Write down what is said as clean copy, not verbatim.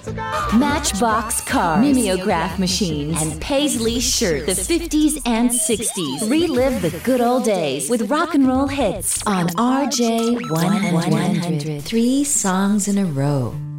Matchbox cars, mimeograph machines, and Paisley shirts. The 50s and 60s. Relive the good old days with rock and roll hits on RJ 100. 3 songs in a row.